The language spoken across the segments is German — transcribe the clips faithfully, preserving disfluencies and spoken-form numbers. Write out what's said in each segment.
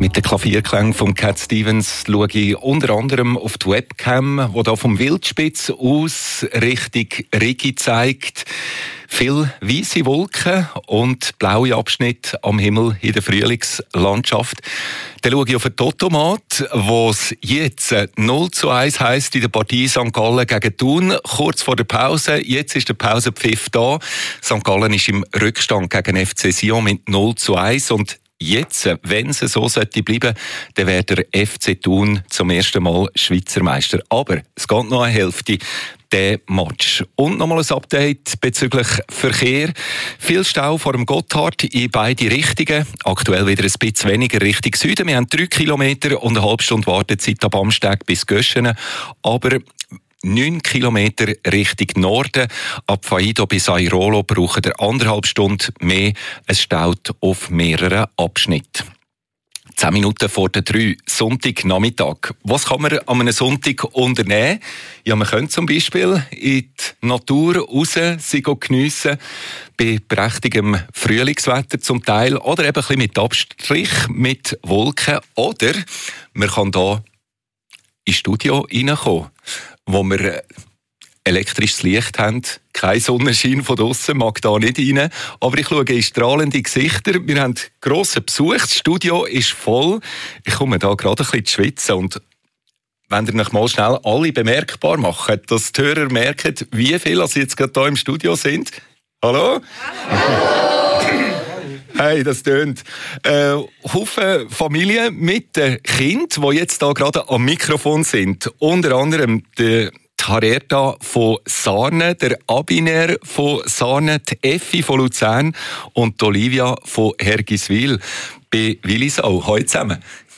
Mit den Klavierklängen von Cat Stevens schaue ich unter anderem auf die Webcam, die hier vom Wildspitz aus Richtung Rigi zeigt. Viele weisse Wolken und blaue Abschnitte am Himmel in der Frühlingslandschaft. Dann schaue ich auf den Totomat, wo es jetzt null zu eins heisst in der Partie Sankt Gallen gegen Thun. Kurz vor der Pause, jetzt ist der Pausenpfiff da. Sankt Gallen ist im Rückstand gegen F C Sion mit null zu eins. Und jetzt, wenn es so sollte bleiben, dann wäre der F C Thun zum ersten Mal Schweizer Meister. Aber es geht noch eine Hälfte, der Match. Und nochmal ein Update bezüglich Verkehr. Viel Stau vor dem Gotthard in beide Richtungen. Aktuell wieder ein bisschen weniger Richtung Süden. Wir haben drei Kilometer und eine halbe Stunde Wartezeit ab Amsteg bis Göschenen. Aber neun Kilometer Richtung Norden. Ab Faido bis Airolo brauchen wir anderthalb Stunden mehr. Es staut auf mehreren Abschnitten. Zehn Minuten vor der drei, Sonntagnachmittag. Was kann man an einem Sonntag unternehmen? Ja, man könnte zum Beispiel in die Natur raus, sie geniessen, bei prächtigem Frühlingswetter zum Teil, oder eben ein bisschen mit Abstrich, mit Wolken. Oder man kann hier ins Studio reinkommen, wo wir elektrisches Licht haben, kein Sonnenschein von draussen, mag da nicht rein. Aber ich schaue in strahlende Gesichter. Wir haben grossen Besuch, das Studio ist voll. Ich komme da gerade ein bisschen zu schwitzen. Und wenn ihr euch mal schnell alle bemerkbar macht, dass die Hörer merken, wie viele also jetzt gerade hier im Studio sind. Hallo? Hallo. Hey, das tönt. Äh, Haufen Familien mit den Kindern, die jetzt hier gerade am Mikrofon sind. Unter anderem der die Harerta von Sarne, der Abiner von Sarne, die Effi von Luzern und die Olivia von Hergiswil bei Willisau. Hallo zusammen.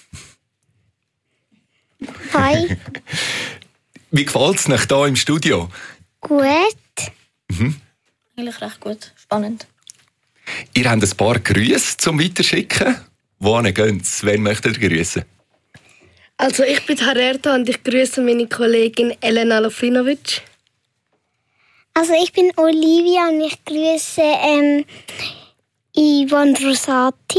Hi. Wie gefällt es euch hier im Studio? Gut. Mhm. Eigentlich recht gut. Spannend. Ihr habt ein paar Grüße zum Weiterschicken. Wohin gehen Sie? Wen möchtet ihr grüßen? Also ich bin Harerta und ich grüße meine Kollegin Elena Lofrinovic. Also ich bin Olivia und ich grüße ähm, Ivan Rosati.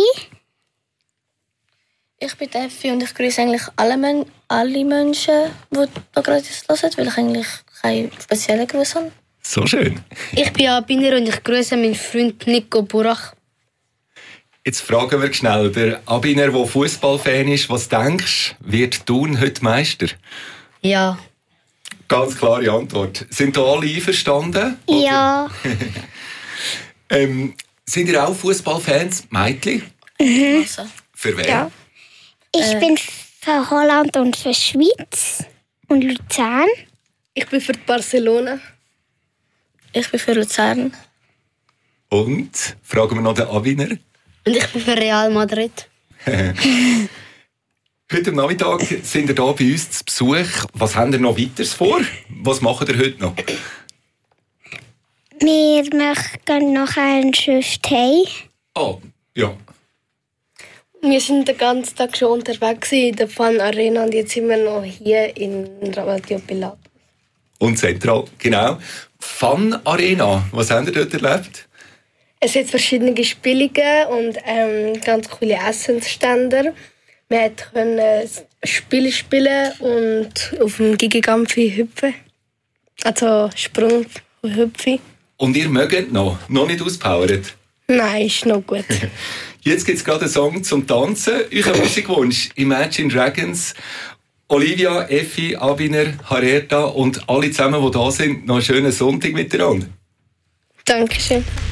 Ich bin Effi und ich grüße eigentlich alle, Men- alle Menschen, die da gerade hören, weil ich eigentlich keinen speziellen Gruß habe. So schön. Ich bin Abiner und ich grüße meinen Freund Nico Burach. Jetzt fragen wir schnell, der Abiner, der Fußballfan ist, was denkst du, wird Thun heute Meister? Ja. Ganz klare Antwort. Sind da alle einverstanden? Ja. ähm, sind ihr auch Fußballfans, Mädchen? Mhm. Also. Für wen? Ja. Ich äh. bin für Holland und für Schweiz und Luzern. Ich bin für Barcelona. Ich bin für Luzern. Und? Fragen wir noch den Abiner? Und ich bin für Real Madrid. Heute am Nachmittag sind ihr hier bei uns zu Besuch. Was habt ihr noch weiteres vor? Was macht ihr heute noch? Wir gehen noch einen Schiff heim. Ah, ja. Wir sind den ganzen Tag schon unterwegs in der Fun Arena und jetzt sind wir noch hier in Radio Pilatus. Und zentral, genau. Fun Arena, was habt ihr dort erlebt? Es hat verschiedene Spielungen und ähm, ganz coole Essensstände. Wir konnten Spiele spielen und auf dem Gigigampfi hüpfen. Also Sprung und Hüpfen. Und ihr mögt noch? Noch nicht auspowert? Nein, ist noch gut. Jetzt gibt es gerade einen Song zum Tanzen. Euer Musikwunsch: Imagine Dragons. Olivia, Effi, Abiner, Harerta und alle zusammen, die da sind, noch einen schönen Sonntag miteinander. Dankeschön.